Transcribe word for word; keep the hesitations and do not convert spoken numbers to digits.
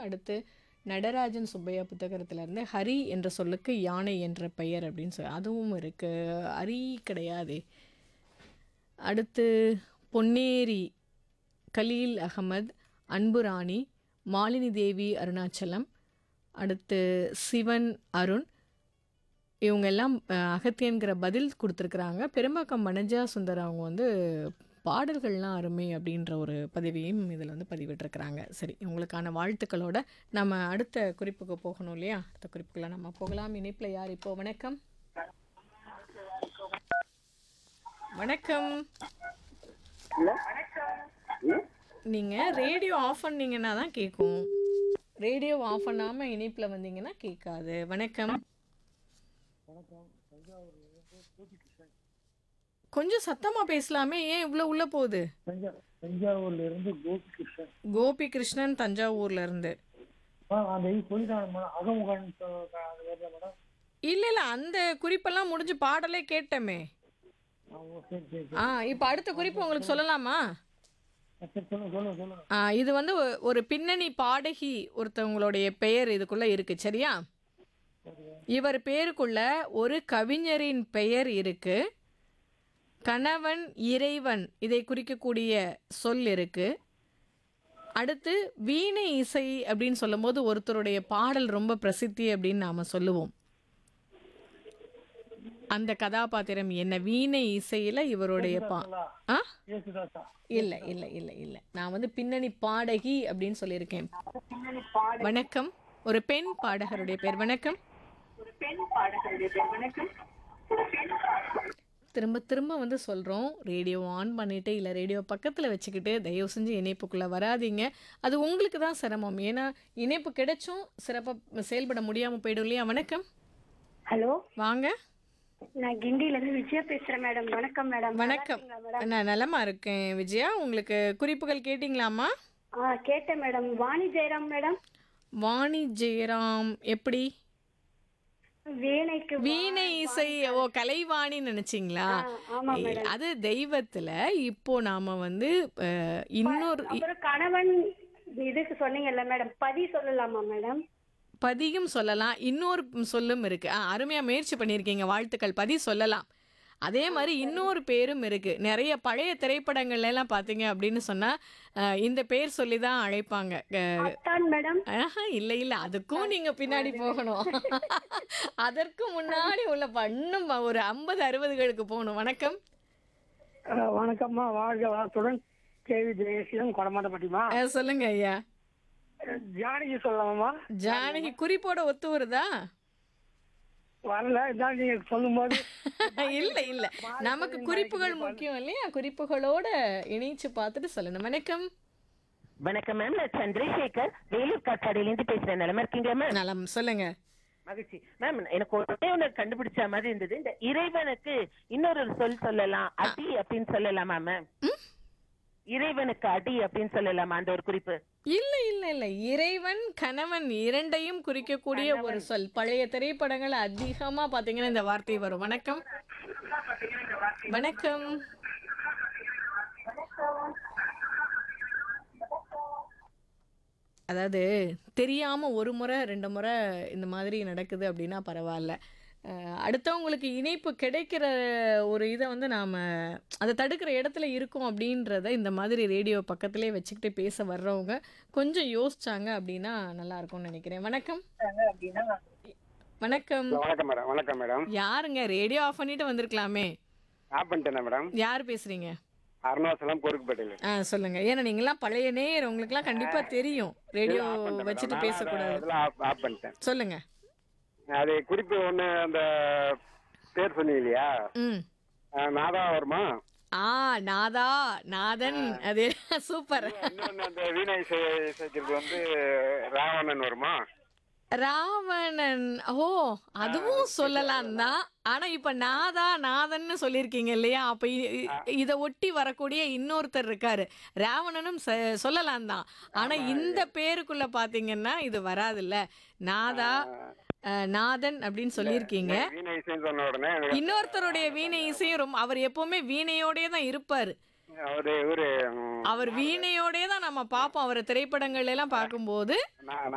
அடுத்து நடராஜன் சுப்பையா புத்தகத்திலேருந்து ஹரி என்ற சொல்லுக்கு யானை என்ற பெயர் அப்படின்னு சொல்லி அதுவும் இருக்குது. ஹரி கிடையாதே. அடுத்து பொன்னேரி கலீல் அகமது, அன்புராணி, மாலினி தேவி அருணாச்சலம், அடுத்து சிவன் அருண், இவங்க எல்லாம் அஹ், அகத்தியன்கிற பதில் கொடுத்துருக்குறாங்க. பெரும்பாக்கம் மனஜா சுந்தர் அவங்க வந்து பாடல்கள்லாம் அருமை அப்படின்ற ஒரு பதிவையும் இதில் வந்து பதிவிட்டிருக்கிறாங்க. சரி, உங்களுக்கான வாழ்த்துக்களோட நம்ம அடுத்த குறிப்புக்கு போகணும் இல்லையா? அடுத்த குறிப்புக்குள்ள நம்ம போகலாம். இணைப்பில் யார் இப்போ? வணக்கம். வணக்கம். நீங்கள் ரேடியோ ஆஃப் பண்ணீங்கன்னா தான் கேட்கும். ரேடியோ ஆஃப் பண்ணாமல் இணைப்பில் வந்தீங்கன்னா கேட்காது. வணக்கம். கொஞ்சம் சத்தமாக பேசலாமே, ஏன் இவ்வளோ உள்ளே போகுது? தஞ்சா தஞ்சாவூர்ல இருந்து கோபி கிருஷ்ணன். கோபி கிருஷ்ணன் தஞ்சாவூர்ல இருந்து. ஆ அந்த இது சொல்லிட்டாங்க மேடம், அகமுகன் மேடம். இல்லை இல்லை, அந்த குறிப்பெல்லாம் முடிஞ்சு பாடலே கேட்டமே. ஆ, ஓ, சரி சரி சரி. ஆ, இப்போ அடுத்த குறிப்பு உங்களுக்கு சொல்லலாமா? ஆ, சரி சொல்லுங்க சொல்லுங்க சொல்லுங்க. ஆ, இது வந்து ஒ- ஒரு பின்னணி பாடகி ஒருத்தவங்களுடைய பெயர் இதுக்குள்ள இருக்கு, சரியா? இவர் பேருக்குள்ள ஒரு கவிஞரின் பெயர் இருக்கு. கணவன், இறைவன் இதை குறிக்கக்கூடிய சொல் இருக்கு. அடுத்து வீணை இசை அப்படின்னு சொல்லும்போது ஒருத்தருடைய பாடல் ரொம்ப பிரசித்தி அப்படின்னு நாம சொல்லுவோம். அந்த கதாபாத்திரம் என்ன? வீணை இசையில இவருடைய பா ஆ ஏசுதாசா. இல்லை இல்லை இல்லை இல்லை, நான் வந்து பின்னணி பாடகி அப்படின்னு சொல்லியிருக்கேன். வணக்கம். ஒரு பெண் பாடகருடைய பேர். வணக்கம். திரும்ப திரும்ப வந்து சொல்கிறோம், ரேடியோ ஆன் பண்ணிவிட்டு இல்லை ரேடியோ பக்கத்தில் வச்சுக்கிட்டு தயவு செஞ்சு இணைப்புக்குள்ளே வராதீங்க. அது உங்களுக்கு தான் சிரமம். ஏன்னா இணைப்பு கிடைச்சும் சிறப்பாக செயல்பட முடியாமல் போயிடும் இல்லையா? வணக்கம். ஹலோ, வாங்க. நான் கிண்டில இருந்து விஜயா பேசுறேன் மேடம். வணக்கம் மேடம். வணக்கம். நல்லா இருக்கீங்களா மேடம்? நான் நலமா இருக்கேன் விஜயா. உங்களுக்கு குறிப்புகள் கேட்டிங்களாம்மா? ஆ கேட்டேன் மேடம். வாணி ஜெயராம் மேடம். வாணி ஜெயராம் எப்படி? வீணைக்கு வீணை இசை. ஓ, கலைவாணின்னு நினைச்சிங்களா? ஆமா ஏ, அது தெய்வத்துல இப்போ நாம வந்து அஹ், இன்னொரு இ- அப்புறம் கணவன் இதுக்கு சொன்னீங்கல்ல மேடம், பதி சொல்லலாமா மேடம்? பதியும் சொல்லலாம், இன்னொரு சொல்லும் இருக்கு. ஆ, அருமையா முயற்சி பண்ணியிருக்கீங்க, வாழ்த்துக்கள். பதி சொல்லலாம். அதே மாதிரி இன்னொரு பேரும் இருக்கு. நிறைய பழைய திரைப்படங்கள்ல எல்லாம் பாத்தீங்க அப்படின்னு சொன்னா அஹ், இந்த பேர் சொல்லி தான் அழைப்பாங்க. அஹ், அத்தான் மேடம். ஆஹா, இல்லை இல்லை, அதுக்கும் நீங்க பின்னாடி போகணும். அதற்கு முன்னாடி உள்ள ப- இன்னும் ஒரு ஐம்பது அறுபதுகளுக்கு போகணும். வணக்கம். ஆ, வணக்கம்மா, வாழ்க வளத்துடன். கேவி ஜெயசீலன், கொடமாட்டப்பட்டிமா. அஹ், சொல்லுங்க ஐயா. ஜானகி சொல்லலாமா? ஜானகி குறிப்போட ஒத்து வருதா? வரல, இதான் நீங்க சொல்லும் போது. இல்ல இல்ல, நமக்கு குறிப்புகள் முக்கியம் இல்லையா? குறிப்புகளோட இணைச்சு பார்த்துட்டு சொல்லணும். வணக்கம். வணக்கம் மேம், நான் சந்திரசேகர் வேலூர் காட்பாடியிலேருந்து பேசுறேன். நிலமா இருக்கீங்களா மேம்? நலம், சொல்லுங்க. மகிழ்ச்சி மேம். எனக்கு ஒரே ஒன்று கண்டுபிடிச்ச மாதிரி இருந்தது. இந்த இறைவனுக்கு இன்னொரு சொல் சொல்லலாம், அடி அப்படின்னு சொல்லலாமா மேம்? ம்? இறைவனுக்கு அடி அப்படின்னு சொல்லலாமா அந்த ஒரு குறிப்பு? இல்ல இல்ல இல்ல, இறைவன் கணவன் இரண்டையும் குறிக்கக்கூடிய ஒரு சொல். பழைய திரைப்படங்கள் அதிகமா பாத்தீங்கன்னா இந்த வார்த்தை வரும். வணக்கம். வணக்கம். அதாவது தெரியாம ஒரு முறை ரெண்டு முறை இந்த மாதிரி நடக்குது அப்படின்னா பரவாயில்ல. அஹ், அடுத்தவங்களுக்கு இணைப்பு கிடைக்கிற ஒரு இதை வந்து நாம் அதை தடுக்கிற இடத்துல இருக்கோம் அப்படின்றத இந்த மாதிரி ரேடியோ பக்கத்திலே வச்சுக்கிட்டு பேச வர்றவங்க கொஞ்சம் யோசிச்சாங்க அப்படின்னா நல்லா இருக்கும்னு நினைக்கிறேன். வணக்கம். வணக்கம். வணக்கம் மேடம். வணக்கம் மேடம். யாருங்க? ரேடியோ ஆஃப் பண்ணிட்டு வந்திருக்கலாமே. ஆஃப் பண்ணிட்டேன் மேடம். யார் பேசுறீங்க? அருணாச்சலம் பொறுக்குப்பேட்டையில். ஆ, சொல்லுங்க. ஏன்னா நீங்களாம் பழைய நேயர், உங்களுக்குலாம் கண்டிப்பா தெரியும் ரேடியோ வச்சுட்டு பேசக்கூடாது. ஆஃப் பண்ணிட்டேன். சொல்லுங்க. அது குறிப்பு ஒண்ணு, அந்த பேர் சொன்னீங்க இல்லையா, ம். அஹ், நாதா வருமா? ஆ, நாதா, நாதன். அது சூப்பர். இன்னொன்னு அந்த வீணை இசை- இசைக்கிறது வந்து ராவணன் வருமா? ராவணன். ஓ, அதுவும் சொல்லலாம் தான். ஆனா இப்ப நாதா நாதன்னு சொல்லியிருக்கீங்க இல்லையா? அப்ப இ- இ- இத ஒட்டி வரக்கூடிய இன்னொருத்தர் இருக்காரு, ராவணனும் ச- சொல்லலாம் தான். ஆனா இந்த பேருக்குள்ள பாத்தீங்கன்னா இது வராதுல்ல. நாதா, அஹ், நாதன் அப்படின்னு சொல்லியிருக்கீங்க. வீணை இசைன்னு சொன்ன உடனே எனக்கு இன்னொருத்தருடைய வீணை இசையும் ரொம்ப, அவர் எப்பவுமே வீணையோடயே தான் இருப்பாரு. அவரு இவரு ம், அவர் வீணையோடயே தான் நம்ம பார்ப்போம் அவரை திரைப்படங்கள்ல எல்லாம் பார்க்கும்போது. நான்